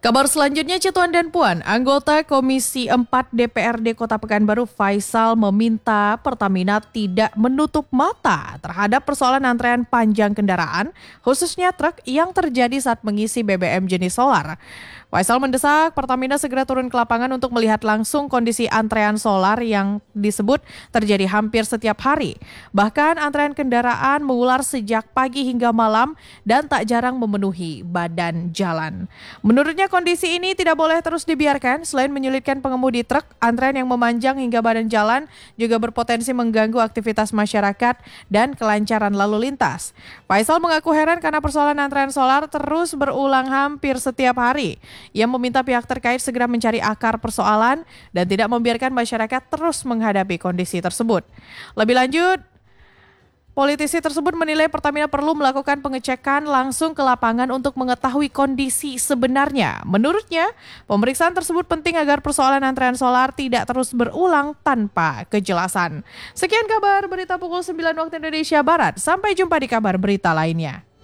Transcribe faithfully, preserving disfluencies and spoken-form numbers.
Kabar selanjutnya, Cituan dan Puan, anggota Komisi empat D P R D Kota Pekanbaru Faisal meminta Pertamina tidak menutup mata terhadap persoalan antrean panjang kendaraan, khususnya truk yang terjadi saat mengisi B B M jenis solar. Faisal mendesak Pertamina segera turun ke lapangan untuk melihat langsung kondisi antrean solar yang disebut terjadi hampir setiap hari. Bahkan antrean kendaraan mengular sejak pagi hingga malam dan tak jarang memenuhi badan jalan. Menurutnya kondisi ini tidak boleh terus dibiarkan. Selain menyulitkan pengemudi truk, antrean yang memanjang hingga badan jalan juga berpotensi mengganggu aktivitas masyarakat dan kelancaran lalu lintas. Faisal mengaku heran karena persoalan antrean solar terus berulang hampir setiap hari. Ia meminta pihak terkait segera mencari akar persoalan dan tidak membiarkan masyarakat terus menghadapi kondisi tersebut. Lebih lanjut, politisi tersebut menilai Pertamina perlu melakukan pengecekan langsung ke lapangan untuk mengetahui kondisi sebenarnya. Menurutnya, pemeriksaan tersebut penting agar persoalan antrean solar tidak terus berulang tanpa kejelasan. Sekian kabar berita pukul sembilan waktu Indonesia Barat. Sampai jumpa di kabar berita lainnya.